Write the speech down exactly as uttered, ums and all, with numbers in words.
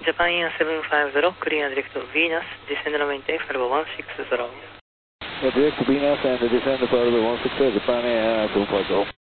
Japan Air seven five zero, clear direct to Venus, descend runway five one six zero. Yeah, direct to Venus and descend for one six zero, Japan Air seven five zero.